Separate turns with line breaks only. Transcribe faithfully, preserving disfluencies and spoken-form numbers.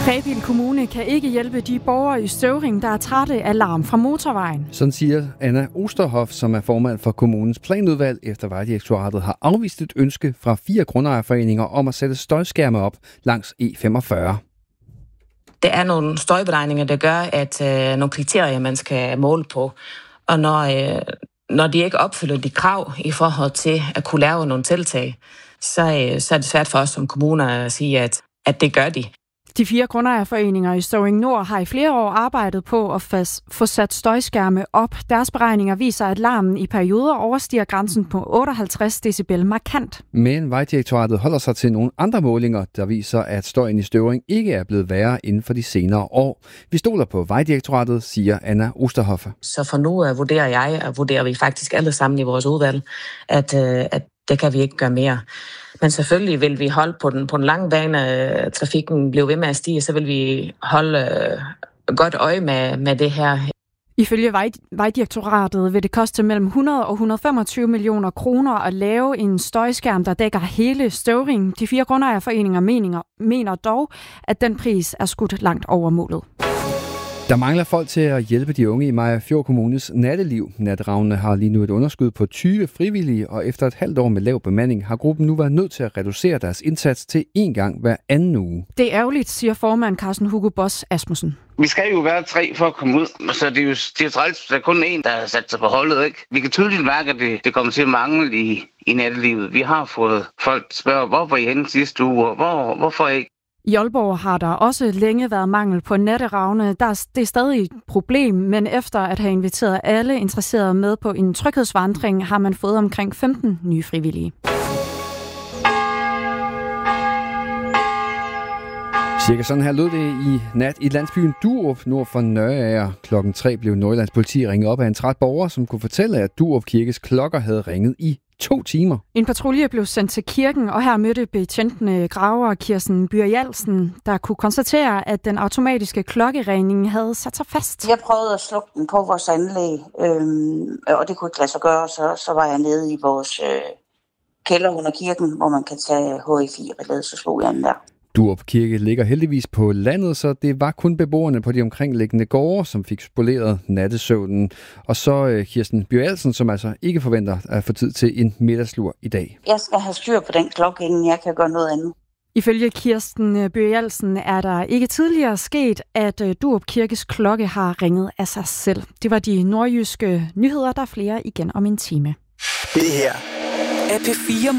Rebild Kommune kan ikke hjælpe de borgere i Støvring, der er trætte af larm fra motorvejen.
Sådan siger Anna Osterhoff, som er formand for kommunens planudvalg, efter Vejdirektoratet har afvist et ønske fra fire grundejerforeninger om at sætte støjskærme op langs E femogfyrre.
Der er nogle støjberegninger, der gør, at øh, nogle kriterier, man skal måle på. Og når, øh, når de ikke opfylder de krav i forhold til at kunne lave nogle tiltag, så, øh, så er det svært for os som kommuner at sige, at, at det gør de.
De fire grundejerforeninger i Støvring Nord har i flere år arbejdet på at fas- få sat støjskærme op. Deres beregninger viser, at larmen i perioder overstiger grænsen på otteoghalvtreds decibel markant.
Men Vejdirektoratet holder sig til nogle andre målinger, der viser, at støjen i Støvring ikke er blevet værre inden for de senere år. Vi stoler på Vejdirektoratet, siger Anna Osterhoff.
Så for nu uh, vurderer jeg, og vurderer vi faktisk alle sammen i vores udvalg, at, uh, at det kan vi ikke gøre mere. Men selvfølgelig vil vi holde på den, på den lange bane, trafikken bliver ved med at stige, så vil vi holde øh, godt øje med, med det her.
Ifølge Vej, Vejdirektoratet vil det koste mellem hundrede og hundrede og femogtyve millioner kroner at lave en støjskærm, der dækker hele Støvring. De fire grundejerforeninger mener, mener dog, at den pris er skudt langt over målet.
Der mangler folk til at hjælpe de unge i Mariagerfjord Kommunes natteliv. Natteravnene har lige nu et underskud på tyve frivillige, og efter et halvt år med lav bemanding har gruppen nu været nødt til at reducere deres indsats til én gang hver anden uge.
Det er ærgerligt, siger formand Carsten Hugo Boss Asmussen.
Vi skal jo være tre for at komme ud, så det er jo det er træls, der er kun én, der har sat sig på holdet, ikke? Vi kan tydeligt mærke, at det, det kommer til at mangle i, i nattelivet. Vi har fået folk spørge, hvor var I henne sidste uge, og hvor, hvorfor ikke?
I Aalborg har der også længe været mangel på natteravne. Der er, det er stadig et problem, men efter at have inviteret alle interesserede med på en tryghedsvandring, har man fået omkring femten nye frivillige.
Cirka sådan her lød det i nat i landsbyen Durup nord for Nørager. Klokken tre blev Nordjyllands politi ringet op af en træt borger, som kunne fortælle, at Durup Kirkes klokker havde ringet i to timer.
En patrulje blev sendt til kirken, og her mødte betjentene graver Kirsten Byer-Jalsen, der kunne konstatere, at den automatiske klokkeregning havde sat sig fast.
Jeg prøvede at slukke den på vores anlæg, øhm, og det kunne ikke lade sig gøre, så, så var jeg nede i vores øh, kælder under kirken, hvor man kan tage H I fire-relæet, så slog jeg den der.
Durup Kirke ligger heldigvis på landet, så det var kun beboerne på de omkringliggende gårde, som fik spoleret nattesøvnen. Og så øh, Kirsten Byer-Jalsen, som altså ikke forventer at få tid til en middagslur i dag.
Jeg skal have styr på den klokke, inden jeg kan gøre noget andet.
Ifølge Kirsten Byer-Jalsen er der ikke tidligere sket, at Durup Kirkes klokke har ringet af sig selv. Det var de nordjyske nyheder, der er flere igen om en time.
Det her er P fire